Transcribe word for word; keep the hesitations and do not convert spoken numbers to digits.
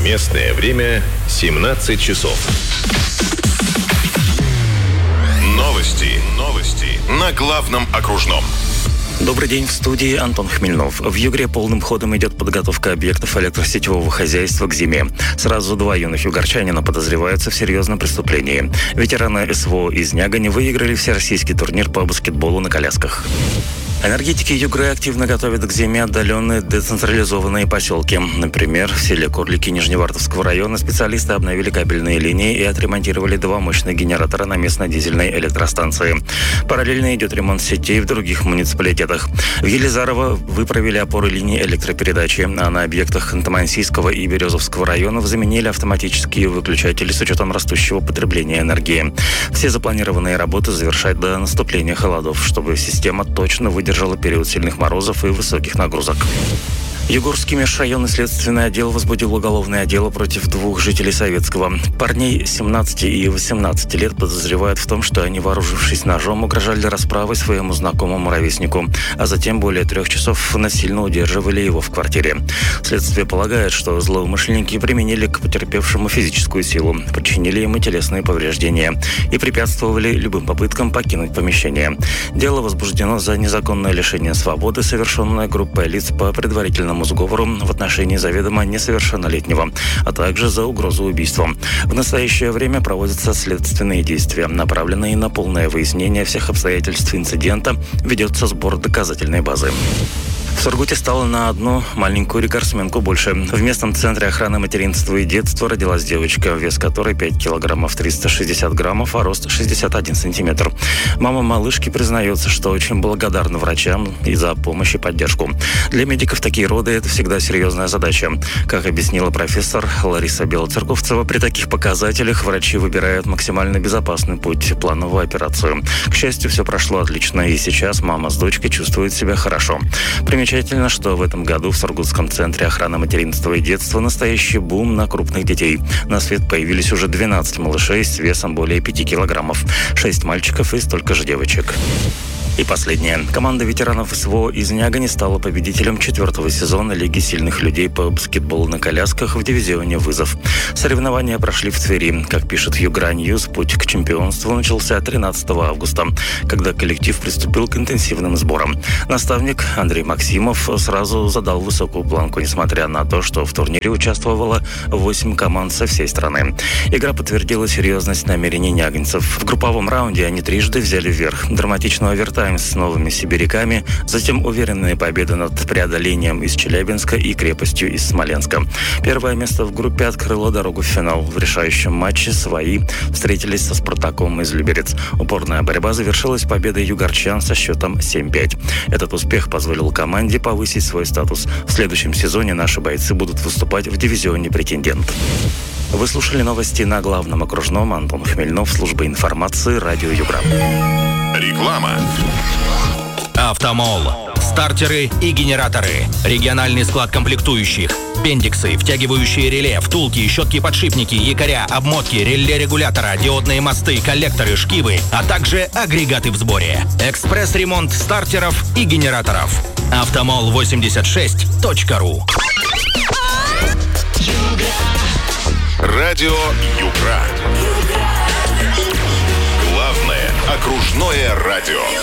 Местное время семнадцать часов. Новости. Новости. На главном окружном. Добрый день, в студии Антон Хмельнов. В Югре полным ходом идет подготовка объектов электросетевого хозяйства к зиме. Сразу два юных югорчанина подозреваются в серьезном преступлении. Ветераны СВО из Нягани выиграли всероссийский турнир по баскетболу на колясках. Энергетики Югры активно готовят к зиме отдаленные децентрализованные поселки. Например, в селе Корлики Нижневартовского района специалисты обновили кабельные линии и отремонтировали два мощных генератора на местной дизельной электростанции. Параллельно идет ремонт сетей в других муниципалитетах. В Елизарово выправили опоры линии электропередачи, а на объектах Ханты-Мансийского и Березовского районов заменили автоматические выключатели с учетом растущего потребления энергии. Все запланированные работы завершать до наступления холодов, чтобы система точно выдержала период сильных морозов и высоких нагрузок. Югорский межрайонный следственный отдел возбудил уголовное дело против двух жителей Советского. Парней семнадцати и восемнадцати лет подозревают в том, что они, вооружившись ножом, угрожали расправой своему знакомому ровеснику, а затем более трех часов насильно удерживали его в квартире. Следствие полагает, что злоумышленники применили к потерпевшему физическую силу, причинили ему телесные повреждения и препятствовали любым попыткам покинуть помещение. Дело возбуждено за незаконное лишение свободы, совершенное группой лиц по предварительному сговору в отношении заведомо несовершеннолетнего, а также за угрозу убийством. В настоящее время проводятся следственные действия, направленные на полное выяснение всех обстоятельств инцидента. Ведется сбор доказательной базы. В Сургуте стало на одну маленькую рекордсменку больше. В местном центре охраны материнства и детства родилась девочка, вес которой пять килограммов триста шестьдесят граммов, а рост шестьдесят один сантиметр. Мама малышки признается, что очень благодарна врачам и за помощь и поддержку. Для медиков такие роды – это всегда серьезная задача. Как объяснила профессор Лариса Белоцерковцева, при таких показателях врачи выбирают максимально безопасный путь – плановую операцию. К счастью, все прошло отлично, и сейчас мама с дочкой чувствуют себя хорошо. Примечательно, что в этом году в Сургутском центре охраны материнства и детства настоящий бум на крупных детей. На свет появились уже двенадцать малышей с весом более пяти килограммов, шесть мальчиков и столько же девочек. И последнее. Команда ветеранов СВО из Нягани стала победителем четвертого сезона Лиги сильных людей по баскетболу на колясках в дивизионе «Вызов». Соревнования прошли в Твери. Как пишет Югра Ньюс, путь к чемпионству начался тринадцатого августа, когда коллектив приступил к интенсивным сборам. Наставник Андрей Максимов сразу задал высокую планку, несмотря на то, что в турнире участвовало восемь команд со всей страны. Игра подтвердила серьезность намерений нягинцев. В групповом раунде они трижды взяли вверх. Драматичного овертайма с новыми сибиряками, затем уверенные победы над преодолением из Челябинска и крепостью из Смоленска. Первое место в группе открыло дорогу в финал. В решающем матче свои встретились со «Спартаком» из Люберец. Упорная борьба завершилась победой югорчан со счетом семь пять. Этот успех позволил команде повысить свой статус. В следующем сезоне наши бойцы будут выступать в дивизионе «Претендент». Вы слушали новости на главном окружном. Антон Хмельнов, служба информации, радио Югра. Реклама. Автомол. Стартеры и генераторы. Региональный склад комплектующих. Бендиксы, втягивающие реле, втулки, щетки-подшипники, якоря, обмотки, реле регулятора, диодные мосты, коллекторы, шкивы, а также агрегаты в сборе. Экспресс-ремонт стартеров и генераторов. автомол восемьдесят шесть точка ру. Радио Югра. Главное окружное радио.